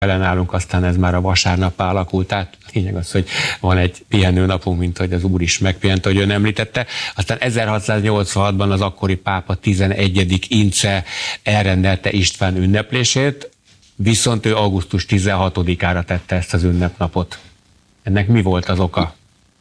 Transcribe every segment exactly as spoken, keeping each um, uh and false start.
ellenállunk, aztán ez már a vasárnappá alakult. Tehát lényeg az, hogy van egy pihenőnapunk, mint hogy az Úr is megpihent, hogy ön említette. Aztán ezerhatszáznyolcvanhatban az akkori pápa tizenegyedik Ince elrendelte István ünneplését, viszont ő augusztus tizenhatodikára tette ezt az ünnepnapot. Ennek mi volt az oka?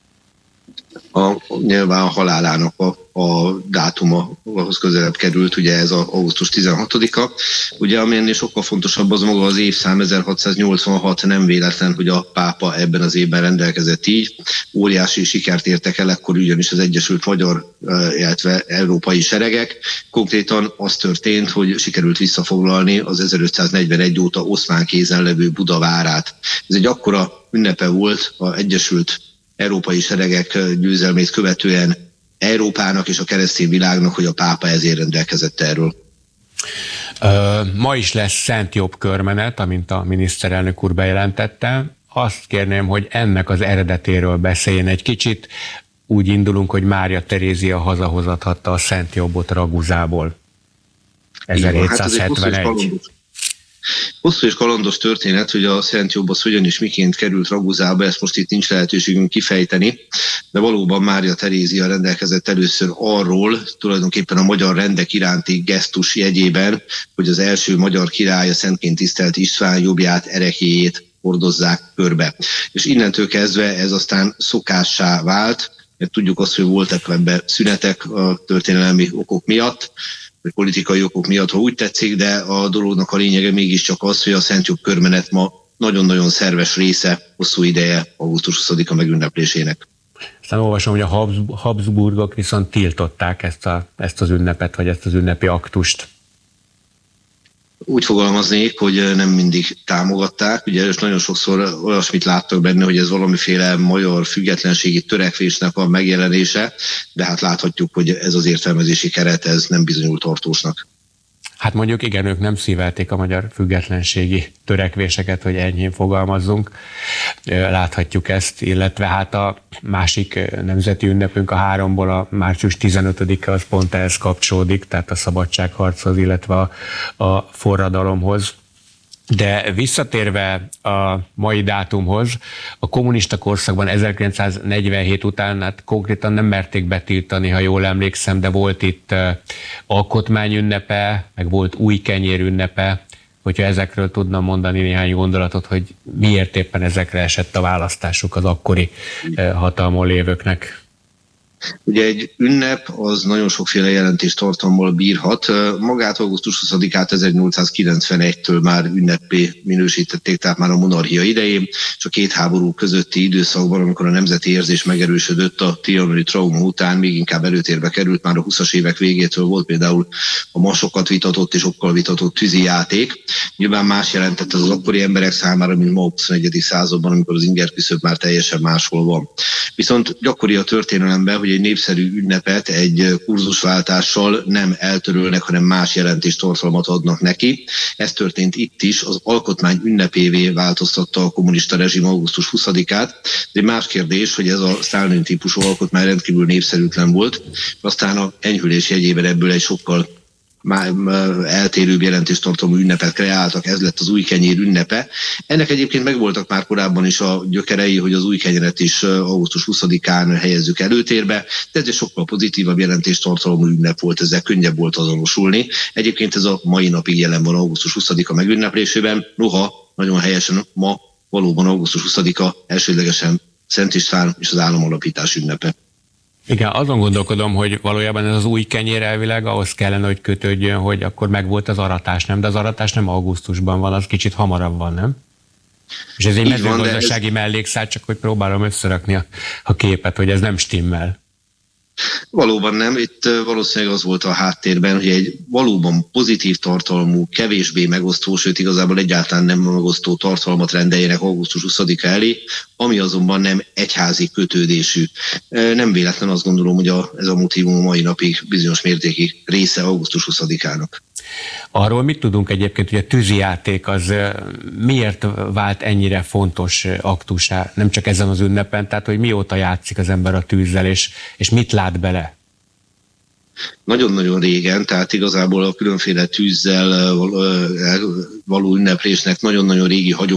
A, nyilván a halálának a, a dátuma ahhoz közelebb került, ugye ez az augusztus tizenhatodika. Ugye ami ennél sokkal fontosabb az maga az évszám, ezerhatszáznyolcvanhat, nem véletlen, hogy a pápa ebben az évben rendelkezett így. Óriási sikert értek el ekkor ugyanis az Egyesült Magyar, illetve európai seregek. Konkrétan az történt, hogy sikerült visszafoglalni az ezerötszáznegyvenegy óta oszmán kézen levő Buda várát. Ez egy akkora ünnepe volt az Egyesült európai seregek győzelmét követően Európának és a keresztény világnak, hogy a pápa ezért rendelkezett erről. Ö, ma is lesz Szent Jobb körmenet, amint a miniszterelnök úr bejelentette. Azt kérném, hogy ennek az eredetéről beszéljen egy kicsit. Úgy indulunk, hogy Mária Terézia hazahozathatta a Szent Jobbot Raguzából. ezerhétszázhetvenegy. Hosszú és kalandos történet, hogy a Szent Jobb az hogyan és miként került Raguzába, ezt most itt nincs lehetőségünk kifejteni, de valóban Mária Terézia rendelkezett először arról, tulajdonképpen a magyar rendek iránti gesztus jegyében, hogy az első magyar király, a szentként tisztelt István jobbját, ereklyéjét hordozzák körbe. És innentől kezdve ez aztán szokássá vált, mert tudjuk azt, hogy voltak ebben szünetek a történelmi okok miatt, vagy politikai okok miatt, ha úgy tetszik, de a dolognak a lényege mégiscsak az, hogy a Szent Jobb körmenet ma nagyon-nagyon szerves része hosszú ideje augusztus huszadika megünneplésének. Aztán olvasom, hogy a Habsburgok viszont tiltották ezt, a, ezt az ünnepet, vagy ezt az ünnepi aktust. Úgy fogalmaznék, hogy nem mindig támogatták, ugye és nagyon sokszor olyasmit láttak benne, hogy ez valamiféle magyar függetlenségi törekvésnek a megjelenése, de hát láthatjuk, hogy ez az értelmezési keret, ez nem bizonyult tartósnak. Hát mondjuk igen, ők nem szívelték a magyar függetlenségi törekvéseket, hogy enyhén fogalmazzunk. Láthatjuk ezt, illetve hát a másik nemzeti ünnepünk, a háromból a március tizenötödike az pont ehhez kapcsolódik, tehát a szabadságharchoz, illetve a, a forradalomhoz. De visszatérve a mai dátumhoz, a kommunista korszakban ezerkilencszáznegyvenhét után hát konkrétan nem merték betiltani, ha jól emlékszem, de volt itt alkotmányünnepe, meg volt új kenyér ünnepe, hogyha ezekről tudna mondani néhány gondolatot, hogy miért éppen ezekre esett a választásuk az akkori hatalmon lévőknek. Ugye egy ünnep az nagyon sokféle jelentéstartalommal bírhat. Magát augusztus huszadikát ezernyolcszázkilencvenegytől már ünnepé minősítették, tehát már a monarchia idején, és a két háború közötti időszakban, amikor a nemzeti érzés megerősödött a trianoni trauma után, még inkább előtérbe került, már a huszas évek végétől volt például a ma sokat vitatott és sokkal vitatott tűzijáték. Nyilván más jelentett az, az akkori emberek számára, mint ma a huszonegyedik században, amikor az ingerküszöb már teljesen máshol van. Viszont gyakori a történelemben, hogy egy népszerű ünnepet egy kurzusváltással nem eltörölnek, hanem más jelentéstartalmat adnak neki. Ez történt itt is, az alkotmány ünnepévé változtatta a kommunista rezsim augusztus huszadikát. De más kérdés, hogy ez a Sztálin típusú alkotmány rendkívül népszerűtlen volt, aztán a enyhülés jegyében ebből egy sokkal már eltérőbb jelentéstartalmú ünnepet kreáltak, ez lett az új kenyér ünnepe. Ennek egyébként megvoltak már korábban is a gyökerei, hogy az új kenyeret is augusztus huszadikán helyezzük előtérbe, de ez egy sokkal pozitívabb jelentéstartalmú ünnep volt, ezzel könnyebb volt azonosulni. Egyébként ez a mai napig jelen van augusztus huszadika megünneplésében, noha nagyon helyesen ma valóban augusztus huszadika elsődlegesen Szent István és az államalapítás ünnepe. Igen, azon gondolkodom, hogy valójában ez az új kenyér elvileg ahhoz kellene, hogy kötődjön, hogy akkor megvolt az aratás, nem? De az aratás nem augusztusban van, az kicsit hamarabb van, nem? És ez egy mezőgazdasági ez... mellékszál, csak hogy próbálom összerakni a, a képet, hogy ez nem stimmel. Valóban nem, itt valószínűleg az volt a háttérben, hogy egy valóban pozitív tartalmú, kevésbé megosztó, sőt igazából egyáltalán nem megosztó tartalmat rendeljenek augusztus huszadika elé, ami azonban nem egyházi kötődésű. Nem véletlen azt gondolom, hogy a, ez a motívum a mai napig bizonyos mértékig része augusztus huszadikának. Arról mit tudunk egyébként, hogy a tűzijáték az miért vált ennyire fontos aktussá, nem csak ezen az ünnepen, tehát hogy mióta játszik az ember a tűzzel, és, és mit lát bele? Nagyon-nagyon régen, tehát igazából a különféle tűzzel való ünneplésnek nagyon-nagyon régi hagyomány